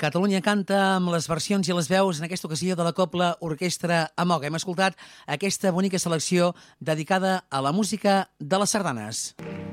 Catalunya canta amb les versions i les veus en aquesta ocasió de la Cobla Orquestra Amoga. Hem escoltat aquesta bonica selecció dedicada a la música de les sardanes.